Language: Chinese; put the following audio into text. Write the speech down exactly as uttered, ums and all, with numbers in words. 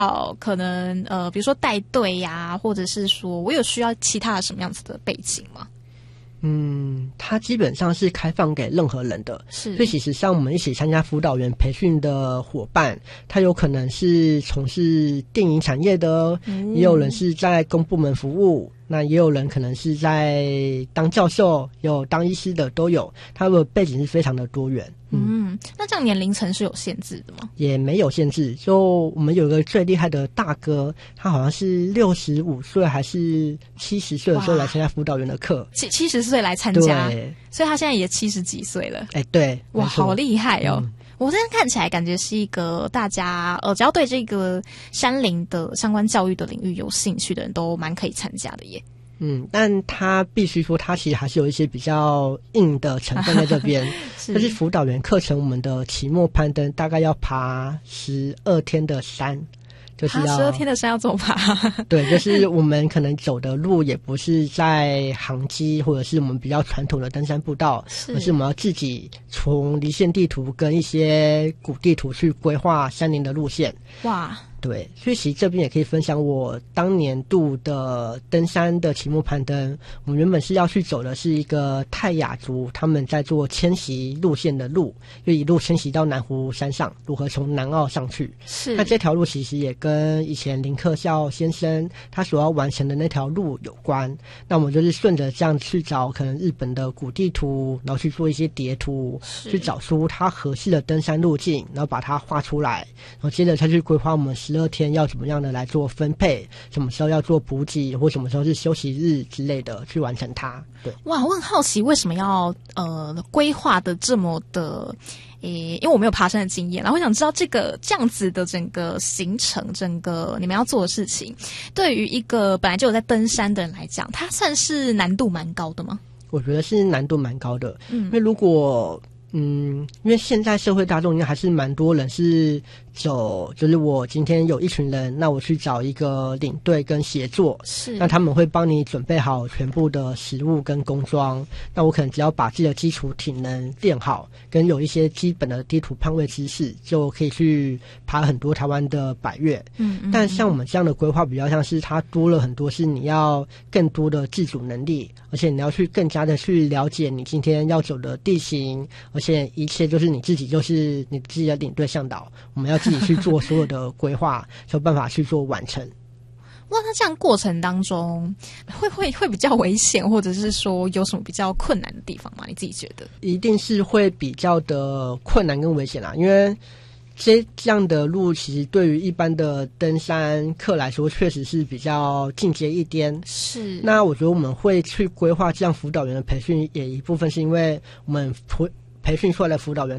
哦，可能呃，比如说带队呀，或者是说我有需要其他的什么样子的背景吗？ 嗯，它基本上是开放给任何人的， 是， 所以其实像我们一起参加辅导员培训的伙伴，他有可能是从事电影产业的，嗯、也有人是在公部门服务，那也有人可能是在当教授，有当医师的都有，他的背景是非常的多元。 嗯，那这样年龄层是有限制的吗？ 也没有限制，就我们有一个最厉害的大哥，他好像是六十五岁还是七十岁的时候来参加辅导员的课， 七七十岁来参加，所以他现在也七十几岁了。 哎，对， 哇，好厉害哦！嗯，我这样看起来感觉是一个大家呃，只要对这个山林的相关教育的领域有兴趣的人都蛮可以参加的耶。 嗯，但他必须说，他其实还是有一些比较硬的成分在这边。是就是辅导员课程，我们的期末攀登大概要爬十二天的山，就是要十二天的山要怎么爬？ 对，就是我们可能走的路也不是在航机或者是我们比较传统的登山步道，而是我们要自己从离线地图跟一些古地图去规划山林的路线。 哇！ 对，所以其实这边也可以分享我当年度的登山的期末攀登。我们原本是要去走的是一个泰雅族他们在做迁徙路线的路，就一路迁徙到南湖山上，如何从南澳上去。 是， 那这条路其实也跟以前林克孝先生他所要完成的那条路有关。那我们就是顺着这样去找可能日本的古地图，然后去做一些叠图，去找出它合适的登山路径，然后把它画出来，然后接着再去规划我们十二天要怎么样的来做分配，什么时候要做补给，或什么时候是休息日之类的去完成它。对， 哇，我很好奇为什么要呃规划的这么的，诶，因为我没有爬山的经验，然后我想知道这个这样子的整个行程，整个你们要做的事情，对于一个本来就有在登山的人来讲，它算是难度蛮高的吗？ 我觉得是难度蛮高的，嗯，因为如果嗯，因为现在社会大众应该还是蛮多人是走，就是我今天有一群人，那我去找一个领队跟协作， 是， 那他们会帮你准备好全部的食物跟工装，那我可能只要把自己的基础体能练好，跟有一些基本的地图判位知识，就可以去爬很多台湾的百岳。嗯, 嗯, 嗯，但像我们这样的规划比较像是它多了很多，是你要更多的自主能力，而且你要去更加的去了解你今天要走的地形，而且一切就是你自己，就是你自己的领队向导，我们要自己去做所有的规划，有办法去做完成。 哇，那这样过程当中会会会比较危险，或者是说有什么比较困难的地方吗？你自己觉得？ 一定是会比较的困难跟危险啦，因为这这样的路其实对于一般的登山客来说确实是比较进阶一点。 是， 那我觉得我们会去规划这样辅导员的培训，也一部分是因为我们培培训出来的辅导员